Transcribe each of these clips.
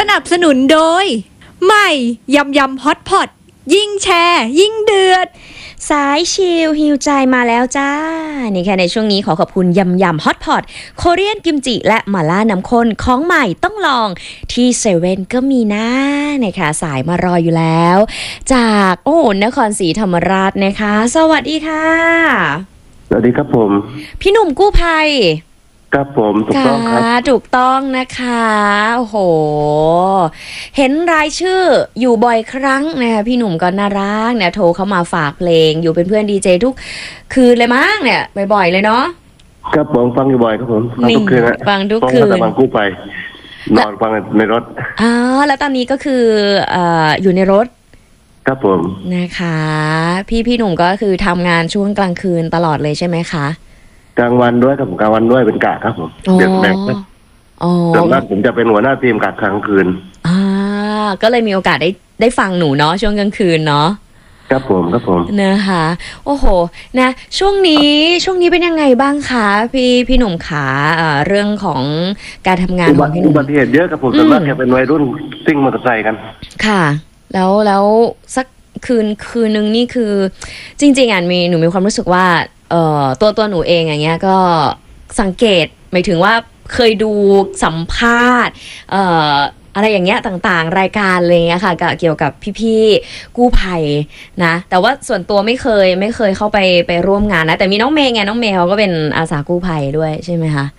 นับสนุนโดยใหม่ยำยำฮอตพอตยิ่งแชร์ยิ่งเดือดสายชิลฮิวใจมาแล้วจ้านี่แค่ในช่วงนี้ขอขอบคุณยำยำฮอตพอตโคเรียนกิมจิและหม่าล่าน้ำข้นของใหม่ต้องลองที่เซเว่นก็มีนะนะคะสายมารออยู่แล้ว จากนครศรีธรรมราชนะคะ สวัสดีค่ะสวัสดีครับผมพี่หนุ่มกู้ภัยครับผมถูกต้องครับถูกต้องนะคะโอ้โหเห็นรายชื่ออยู่บ่อยครั้งนะคะพี่หนุ่มก็น่ารักเนี่ยโทรเข้ามาฝากเพลงอยู่เป็นเพื่อนดีเจทุกคืนเลยมั้งเนี่ยบ่อยๆเลยเนาะครับผมฟังอยู่บ่อยครับผมฟังทุกคืนนะฟังทุกคืนฟังกู้ไปนอนฟังในรถแล้วตอนนี้ก็คืออยู่ในรถครับผมนะคะพี่หนุ่มก็คือทำงานช่วงกลางคืนตลอดเลยใช่ไหมคะกลางวันด้วยครับผมกลางวันด้วยเป็นกะครับผมเดี๋ยวแบ่งส่วนมากผมจะเป็นหัวหน้าทีมกะกลางคืนก็เลยมีโอกาสได้ฟังหนูเนาะช่วงกลางคืนเนาะครับผมนะคะโอ้โหนะช่วงนี้เป็นยังไงบ้างคะพี่หนุ่มขาเรื่องของการทำงานของพี่หนุ่มอุบัติเหตุเยอะครับผมส่วนมากจะเป็นวัยรุ่นซิ่งมอเตอร์ไซค์กันค่ะแล้วสักคืนนึงนี่คือจริงๆหนูมีความรู้สึกว่าตัวหนูเองอย่างเงี้ยก็สังเกตหมายถึงว่าเคยดูสัมภาษณ์อะไรอย่างเงี้ยต่างๆรายการอะไรเงี้ยค่ะเกี่ยวกับพี่ๆกู้ภัยนะแต่ว่าส่วนตัวไม่เคยเข้าไปร่วมงานนะแต่มีน้องเมย์น้องเมย์เขาก็เป็นอาสากู้ภัยด้วยใช่ไหมคะ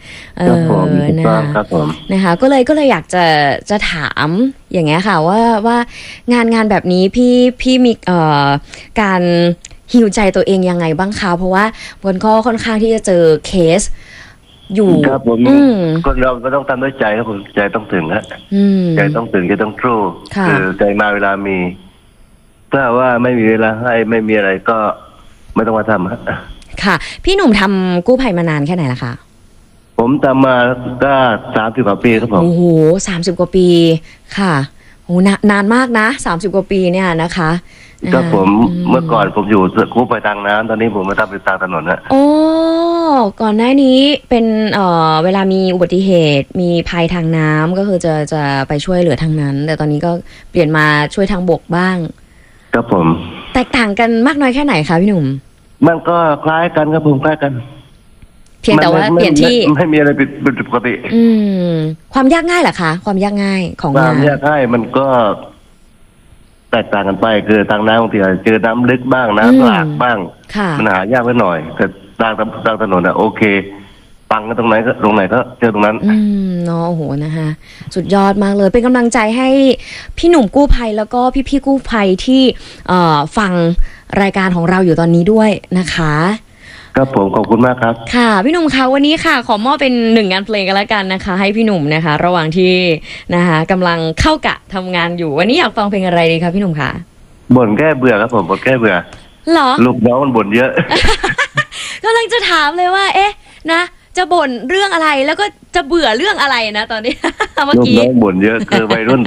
นะคะก็เลยอยากจะถามอย่างเงี้ยค่ะว่างานแบบนี้พี่มีการฮิวใจตัวเองยังไงบ้างคะเพราะว่ามันก็ค่อนข้างที่จะเจอเคสอยู่ครับผมคนเราก็ต้องทำด้วยใจครับผมใจต้องถึงฮะใจต้องถึงใจต้องสู้คือใจมาเวลามีถ้าว่าไม่มีเวลาให้ไม่มีอะไรก็ไม่ต้องมาทำฮะค่ะพี่หนุ่มทำกู้ภัยมานานแค่ไหนล่ะคะผมทำมาก็30 กว่าปีครับผมโอ้โห30 กว่าปีค่ะโอ้นานมากนะ30 กว่าปีเนี่ยนะคะก็ผมเมื่อก่อนผมอยู่กู้ภัยทางน้ำตอนนี้ผมมาทำเป็นทางถนนฮะโอ้ก่อนหน้านี้เป็นเวลามีอุบัติเหตุมีภัยทางน้ำก็คือจะไปช่วยเหลือทางนั้นแต่ตอนนี้ก็เปลี่ยนมาช่วยทางบกบ้างครับผมแตกต่างกันมากน้อยแค่ไหนคะพี่หนุ่มมันก็คล้ายกันครับผมคล้ายกันเพียงแต่ว่าเปลี่ยนที่ไม่มีอะไรเป็นปกติความยากง่ายเหรอคะความยากง่ายของงานความยากง่ายมันก็แตกต่างกันไปคือทางน้ำบางทีเจอน้ำลึกบ้างน้ำหลากบ้างมันหายากไปหน่อยแต่ทางถนนโอเคปังกันตรงไหนก็เจอตรงนั้นเนาะโอ้โหนะคะสุดยอดมากเลยเป็นกำลังใจให้พี่หนุ่มกู้ภัยแล้วก็พี่กู้ภัยที่ฟังรายการของเราอยู่ตอนนี้ด้วยนะคะครับผมขอบคุณมากครับค่ะพี่หนุ่มคะวันนี้ค่ะขอมอบเป็น1 งานเพลงกันแล้วกันนะคะให้พี่หนุ่มนะคะระหว่างที่นะคะกำลังเข้ากะทำงานอยู่วันนี้อยากฟังเพลงอะไรดีคะพี่หนุ่มคะบ่นแก้เบื่อครับผมบ่นแก้เบื่อหรอลูกน้องมันบ่นเยอะกำลังจะถามเลยว่านะจะบ่นเรื่องอะไรแล้วก็จะเบื่อเรื่องอะไรนะตอนนี้เมื่อกี้ลูกน้องบ่นเยอะคือวัยรุ่น